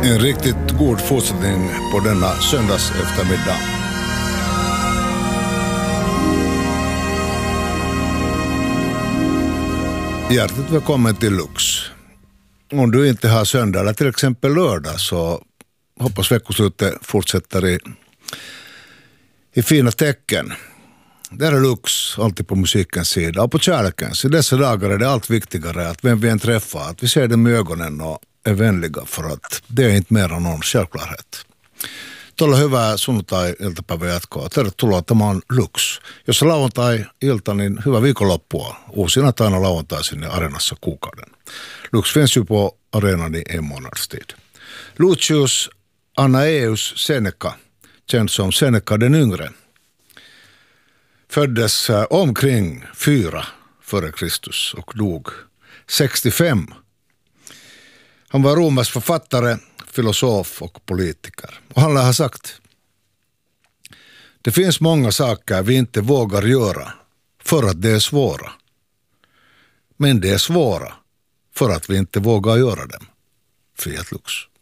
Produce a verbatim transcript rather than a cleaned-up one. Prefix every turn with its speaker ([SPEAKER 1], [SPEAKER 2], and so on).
[SPEAKER 1] En riktigt god fortsättning på denna söndags eftermiddag. Hjärtligt välkommen till Lux. Om du inte har söndag eller till exempel lördag så hoppas veckoslutet fortsätter i, i fina tecken. Där är Lux alltid på musikens sida och på kärlekens. I dessa dagar är det allt viktigare att vem vi än träffar, att vi ser dem i ögonen och är vänliga, för att det är inte mer än någon självklarhet. Tuolla hyvää sunnuntai-iltapäivää jatkoa. Tervetuloa, tämä on Lux. Jos on lauantai-ilta, niin hyvää viikonloppua. Uusina taina lauantaisin ja Areenassa kuukauden. Lux finns ju på arenan i en månads tid. Lucius Annaeus Seneca, känd som Seneca den yngre, föddes omkring fyra före Kristus och dog sextiofem. Han var romersk författare, filosof och politiker. Och han har sagt: det finns många saker vi inte vågar göra för att det är svåra. Men det är svåra för att vi inte vågar göra dem. Fiat Lux.